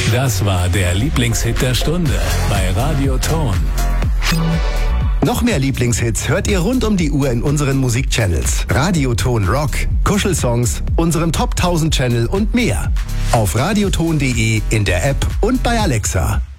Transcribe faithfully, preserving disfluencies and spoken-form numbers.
Das war der Lieblingshit der Stunde bei Radio Ton. Noch mehr Lieblingshits hört ihr rund um die Uhr in unseren Musikchannels. Radioton Rock, Kuschelsongs, unserem Top tausend Channel und mehr. Auf radioton punkt de, in der App und bei Alexa.